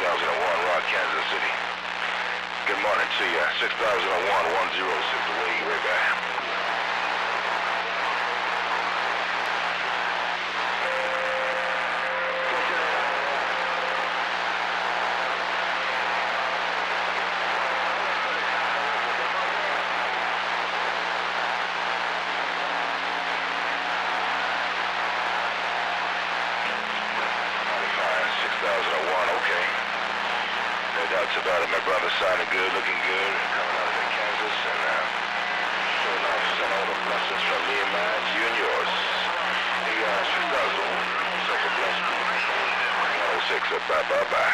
6001, Rock, Kansas City. Good morning to you. 6001, 106 away, right back. Doubts about it. My brother sounding good, looking good, coming out of Kansas, and showing off, sending all the blessings from me and mine to you and yours. Hey, 6001, such a blessing. 106, bye.